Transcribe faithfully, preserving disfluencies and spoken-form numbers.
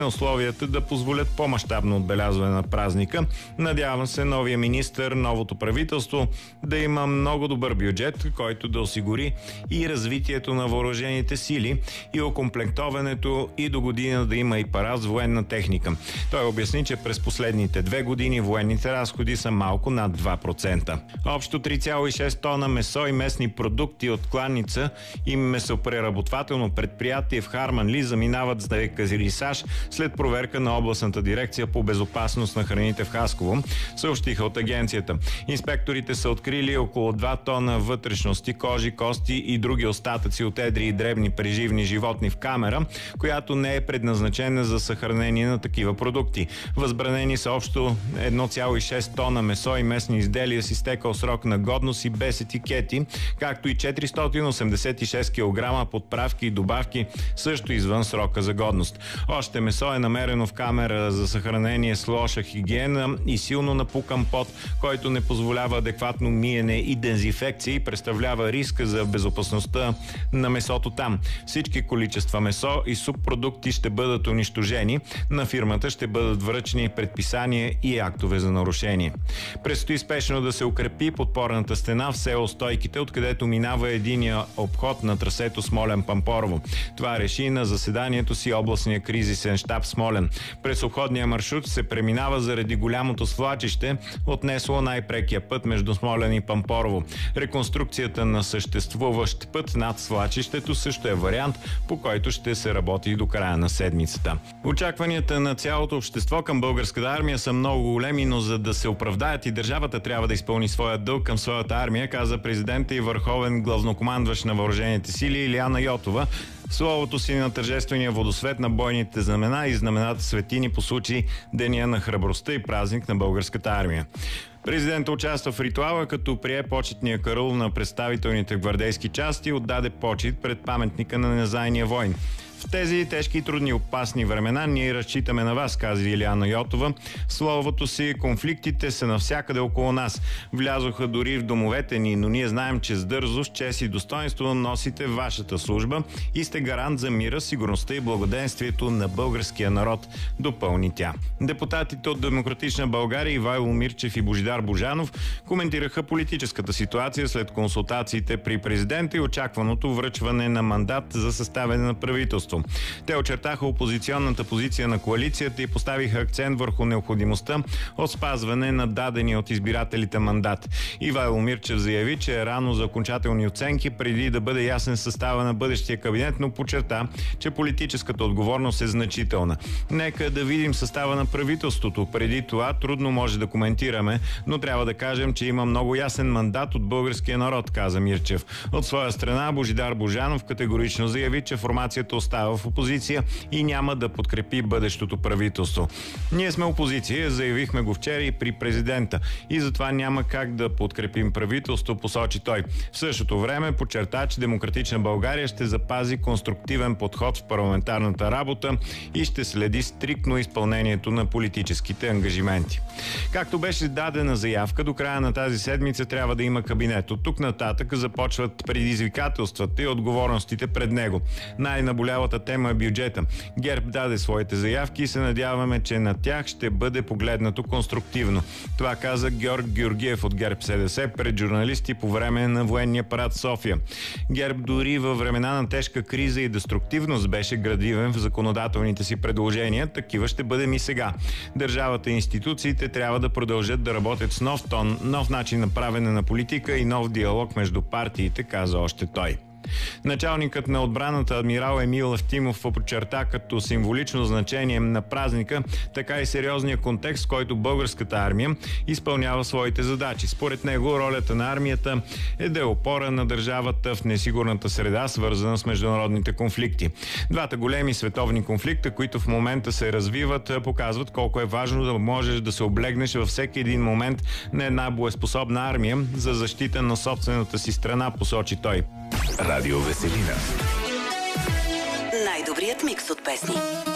условията да позволят по-мащабно отбелязване на празника. Надявам се новия министър, новото правителство да има много добър бюджет, който да осигури и развитието на въоръжените сили и окомплектоването и до година да има и парад с военна техника. Той обясни, че през последните две години военните разходи са малко над два процента. Общо три цяло и шест тона месо и местни продукти от кланица и месопреработвателно предприятие в Харманли заминават за екарисаж след проверка на областната дирекция по безопасност на храните в Хасково, съобщиха от агенцията. Инспекторите са открили около два тона вътрешности, кожи, кости и други остатъци от едри и дребни преживни животни в камера, която не е предназначена за съхранение на такива продукти. Възбранени са общо едно цяло и шест тона месо и местни изделия с изтекал срок на годност и без етикети, както и четиристотин осемдесет и шест килограма подправки и добавки, също извън срока за годност. Още месо е намерено в камера за съхранение с лоша хигиена и силно напукан пот, който не позволява адекватно миене и дезинфекция и представлява риск за безопасността на месото там. Всички количества месо и субпродукти ще бъдат унищожени. На фирмата ще бъдат връчени предписания и актове за нарушение. Предстои спешно да се укрепи подпорната стена в село Стойките, откъдето минава единия обход на трасето Смолян-Пампорово. Това реши на заседанието си областния кризисен щаб Смолян. През обходния маршрут се преминава заради голямото свлачище, отнесло най-прекия път между Смолян и Пампорово. Реконструкцията на съществуващ път над свлачището също е вариант, по който ще се работи до края на седмицата. Очакванията на цялото общество към българската армия са много големи, но за да се оправдаят и държавата трябва да изпълни своя дълг към своята армия, каза президента и върховен главнокомандващ на въоръжените сили Илияна Йотова в словото си на тържествения водосвет на бойните знамена и знамената светини по случай Деня на храбростта и празник на българската армия. Президентът участва в ритуала, като прие почетния караул на представителните гвардейски части и отдаде почет пред паметника на незайния войн. В тези тежки и трудни опасни времена ние разчитаме на вас, каза Илияна Йотова. В словото си конфликтите са навсякъде около нас. Влязоха дори в домовете ни, но ние знаем, че с дързост, чест и достоинство носите вашата служба и сте гарант за мира, сигурността и благоденствието на българския народ, допълни тя. Депутатите от Демократична България Ивайло Мирчев и Божидар Божанов коментираха политическата ситуация след консултациите при президента и очакваното връчване на мандат за съставяне на правителство. Те очертаха опозиционната позиция на коалицията и поставиха акцент върху необходимостта от спазване на дадения от избирателите мандат. Ивайло Мирчев заяви, че е рано за окончателни оценки преди да бъде ясен състава на бъдещия кабинет, но подчерта, че политическата отговорност е значителна. Нека да видим състава на правителството. Преди това трудно може да коментираме, но трябва да кажем, че има много ясен мандат от българския народ, каза Мирчев. От своя страна Божидар Божанов категорично заяви, че формацията остава в опозиция и няма да подкрепи бъдещото правителство. Ние сме опозиция, заявихме го вчера и при президента и затова няма как да подкрепим правителство, посочи той. В същото време подчерта, че Демократична България ще запази конструктивен подход в парламентарната работа и ще следи стриктно изпълнението на политическите ангажименти. Както беше дадена заявка, до края на тази седмица трябва да има кабинет. От тук нататък започват предизвикателствата и отговорностите пред него. Най-наболялата тема е бюджета. ГЕРБ даде своите заявки и се надяваме, че на тях ще бъде погледнато конструктивно. Това каза Георг Георгиев от ГЕРБ СДС пред журналисти по време на военния парад в София. ГЕРБ дори във времена на тежка криза и деструктивност беше градивен в законодателните си предложения. Такива ще бъдем и сега. Държавата и институциите трябва да продължат да работят с нов тон, нов начин на правене на политика и нов диалог между партиите, каза още той. Началникът на отбраната адмирал Емил Евтимов подчерта като символично значение на празника, така и сериозния контекст, в който българската армия изпълнява своите задачи. Според него ролята на армията е да е опора на държавата в несигурната среда, свързана с международните конфликти. Двата големи световни конфликта, които в момента се развиват, показват колко е важно да можеш да се облегнеш във всеки един момент на една боеспособна армия за защита на собствената си страна, посочи той. Радио Веселина. Най-добрият микс от песни.